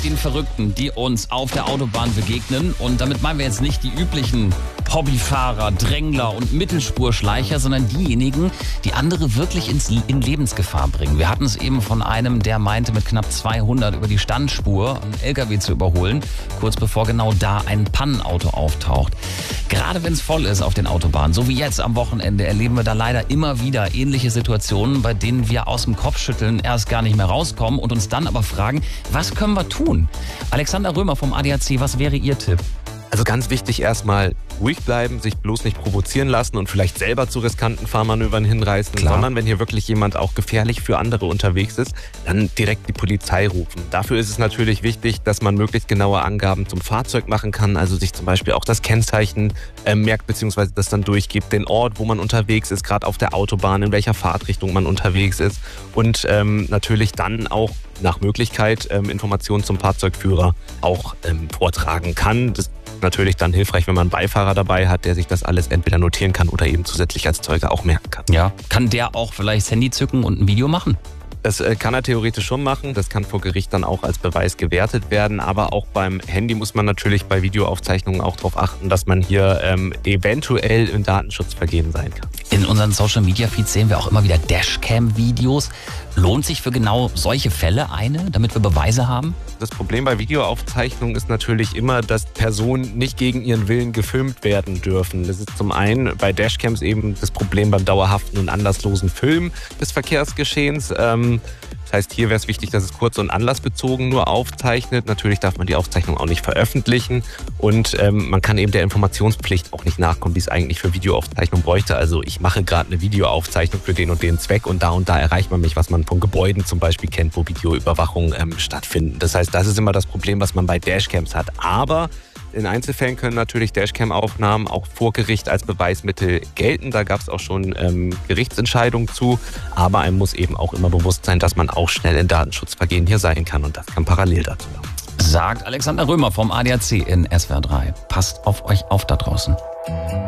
den Verrückten, die uns auf der Autobahn begegnen. Und damit meinen wir jetzt nicht die üblichen Hobbyfahrer, Drängler und Mittelspurschleicher, sondern diejenigen, die andere wirklich in Lebensgefahr bringen. Wir hatten es eben von einem, der meinte, mit knapp 200 über die Standspur einen LKW zu überholen, kurz bevor genau da ein Pannenauto auftaucht. Gerade wenn es voll ist auf den Autobahnen, so wie jetzt am Wochenende, erleben wir da leider immer wieder ähnliche Situationen, bei denen wir aus dem Kopfschütteln erst gar nicht mehr rauskommen und uns dann aber fragen, was können wir tun? Alexander Römer vom ADAC, was wäre Ihr Tipp? Also ganz wichtig, erstmal ruhig bleiben, sich bloß nicht provozieren lassen und vielleicht selber zu riskanten Fahrmanövern hinreißen, sondern wenn hier wirklich jemand auch gefährlich für andere unterwegs ist, dann direkt die Polizei rufen. Dafür ist es natürlich wichtig, dass man möglichst genaue Angaben zum Fahrzeug machen kann, also sich zum Beispiel auch das Kennzeichen merkt, beziehungsweise das dann durchgibt, den Ort, wo man unterwegs ist, gerade auf der Autobahn, in welcher Fahrtrichtung man unterwegs ist und natürlich dann auch nach Möglichkeit Informationen zum Fahrzeugführer auch vortragen kann. Das ist natürlich dann hilfreich, wenn man einen Beifahrer dabei hat, der sich das alles entweder notieren kann oder eben zusätzlich als Zeuge auch merken kann. Ja, kann der auch vielleicht das Handy zücken und ein Video machen? Das kann er theoretisch schon machen. Das kann vor Gericht dann auch als Beweis gewertet werden. Aber auch beim Handy muss man natürlich bei Videoaufzeichnungen auch darauf achten, dass man hier eventuell in Datenschutzvergehen sein kann. In unseren Social-Media-Feeds sehen wir auch immer wieder Dashcam-Videos. Lohnt sich für genau solche Fälle eine, damit wir Beweise haben? Das Problem bei Videoaufzeichnungen ist natürlich immer, dass Personen nicht gegen ihren Willen gefilmt werden dürfen. Das ist zum einen bei Dashcams eben das Problem beim dauerhaften und anlasslosen Filmen des Verkehrsgeschehens. Das heißt, hier wäre es wichtig, dass es kurz- und anlassbezogen nur aufzeichnet. Natürlich darf man die Aufzeichnung auch nicht veröffentlichen und man kann eben der Informationspflicht auch nicht nachkommen, die es eigentlich für Videoaufzeichnung bräuchte. Also ich mache gerade eine Videoaufzeichnung für den und den Zweck und da erreicht man mich, was man von Gebäuden zum Beispiel kennt, wo Videoüberwachung stattfinden. Das heißt, das ist immer das Problem, was man bei Dashcams hat. Aber in Einzelfällen können natürlich Dashcam-Aufnahmen auch vor Gericht als Beweismittel gelten. Da gab es auch schon Gerichtsentscheidungen zu. Aber einem muss eben auch immer bewusst sein, dass man auch schnell in Datenschutzvergehen hier sein kann. Und das kann parallel dazu laufen. Sagt Alexander Römer vom ADAC in SWR 3. Passt auf euch auf da draußen.